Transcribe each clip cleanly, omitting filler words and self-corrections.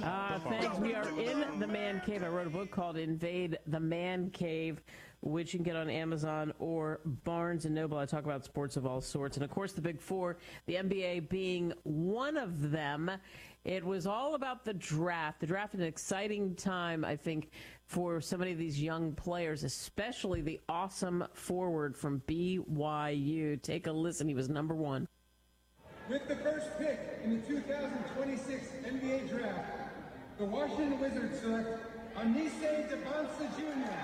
Thanks. We are in the Man Cave. I wrote a book called Invade the Man Cave, which you can get on Amazon or Barnes & Noble. I talk about sports of all sorts. And, of course, the Big Four, the NBA being one of them. It was all about the draft. The draft, an exciting time, I think, for so many of these young players, especially the awesome forward from BYU. Take a listen. He was number one. With the first pick in the 2026 NBA Draft, the Washington Wizards select Anise Devansa Jr.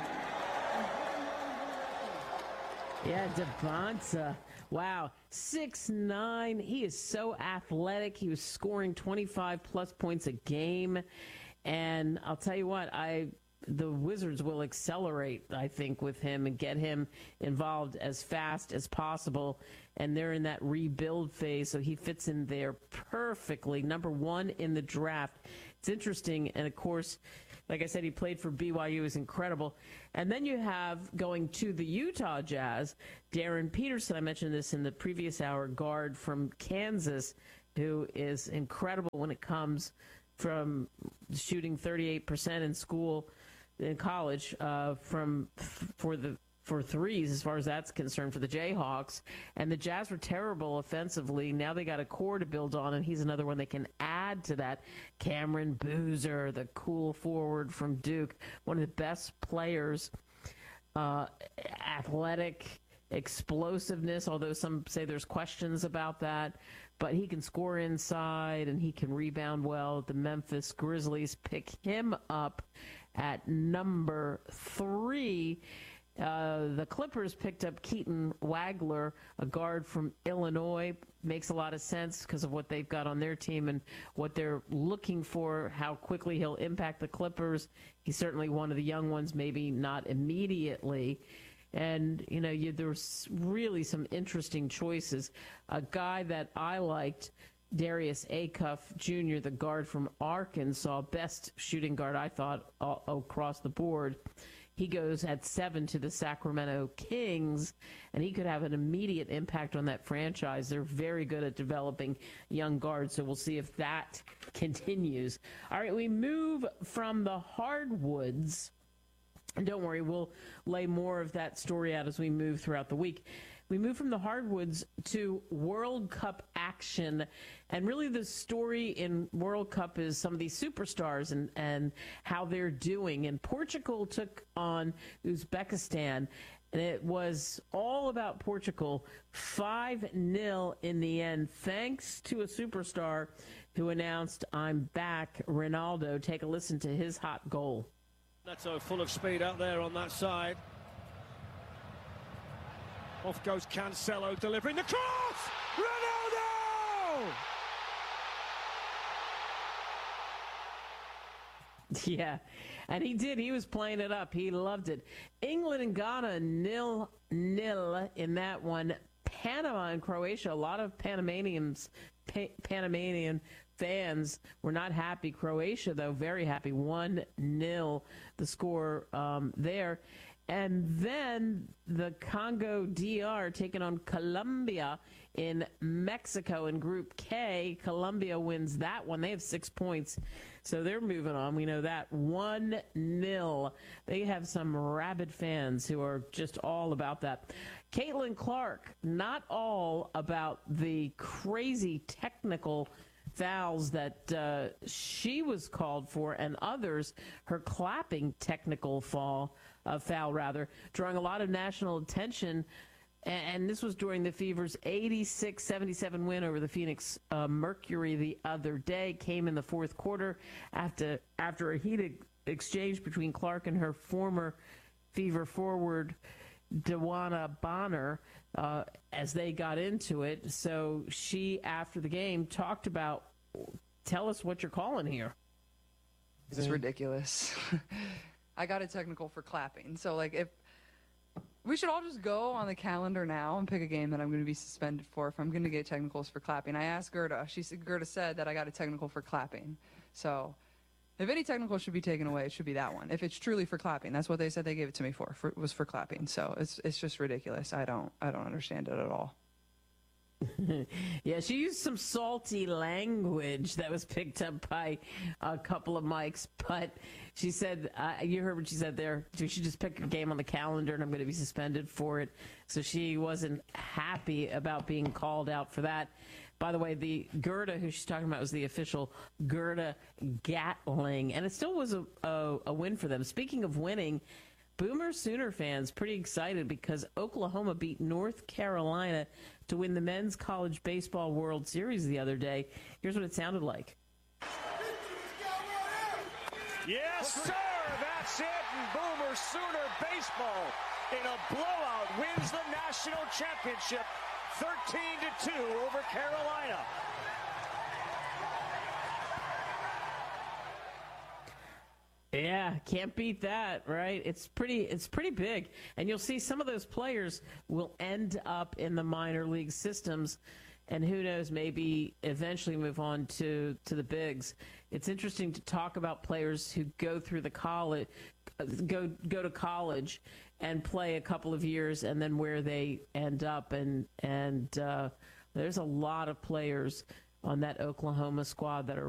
Yeah, Devansa. Wow. 6'9". He is so athletic. He was scoring 25-plus points a game. And I'll tell you what, the Wizards will accelerate, I think, with him and get him involved as fast as possible. And they're in that rebuild phase, so he fits in there perfectly. Number one in the draft. It's interesting. And, of course, like I said, he played for BYU. Is incredible. And then you have, going to the Utah Jazz, Darren Peterson. I mentioned this in the previous hour, guard from Kansas, who is incredible when it comes from shooting 38% in college for threes, as far as that's concerned, for the Jayhawks. And the Jazz were terrible offensively. Now they got a core to build on, and he's another one they can add to that. Cameron Boozer, the cool forward from Duke, one of the best players, athletic, explosiveness, although some say there's questions about that. But he can score inside, and he can rebound well. The Memphis Grizzlies pick him up at number 3. The Clippers picked up Keaton Wagler, a guard from Illinois. Makes a lot of sense because of what they've got on their team and what they're looking for, how quickly he'll impact the Clippers. He's certainly one of the young ones, maybe not immediately. And, there's really some interesting choices. A guy that I liked, Darius Acuff Jr., the guard from Arkansas, best shooting guard, I thought, across the board. He goes at 7 to the Sacramento Kings, and he could have an immediate impact on that franchise. They're very good at developing young guards, so we'll see if that continues. All right, we move from the hardwoods. And don't worry, we'll lay more of that story out as we move throughout the week. We move from the hardwoods to World Cup action. And really the story in World Cup is some of these superstars and how they're doing. And Portugal took on Uzbekistan, and it was all about Portugal. 5-0 in the end, thanks to a superstar who announced, "I'm back," Ronaldo. Take a listen to his hot goal. Neto full of speed out there on that side. Off goes Cancelo, delivering the cross! Ronaldo! Yeah, and he did. He was playing it up. He loved it. England and Ghana 0-0 in that one. Panama and Croatia, a lot of Panamanian fans were not happy. Croatia, though, very happy. 1-0 the score there. And then the Congo DR taking on Colombia in Mexico in Group K. Colombia wins that one. They have 6 points, so they're moving on. We know that. 1-0. They have some rabid fans who are just all about that. Caitlin Clark, not all about the crazy technical fouls that she was called for, and others, her clapping technical foul, drawing a lot of national attention. And this was during the Fever's 86-77 win over the Phoenix Mercury the other day. Came in the fourth quarter after a heated exchange between Clark and her former Fever forward, Dewana Bonner, as they got into it. So she, after the game, talked about, tell us what you're calling here. This is ridiculous. I got a technical for clapping. So, if we should all just go on the calendar now and pick a game that I'm going to be suspended for if I'm going to get technicals for clapping. I asked Gerda. Gerda said that I got a technical for clapping. So if any technical should be taken away, it should be that one. If it's truly for clapping, that's what they said they gave it to me for was for clapping. So it's just ridiculous. I don't understand it at all. Yeah, she used some salty language that was picked up by a couple of mics, but she said, you heard what she said there, we should just pick a game on the calendar and I'm going to be suspended for it. So she wasn't happy about being called out for that. By the way, the Gerda, who she's talking about, was the official Gerda Gatling, and it still was a win for them. Speaking of winning, Boomer Sooner fans pretty excited because Oklahoma beat North Carolina to win the Men's College Baseball World Series the other day. Here's what it sounded like. Yes, sir, that's it. And Boomer Sooner baseball in a blowout wins the national championship 13-2 over Carolina. Yeah, can't beat that, right? It's pretty big. And you'll see some of those players will end up in the minor league systems, and who knows, maybe eventually move on to the bigs. It's interesting to talk about players who go through the college, go to college and play a couple of years and then where they end up. And there's a lot of players on that Oklahoma squad that are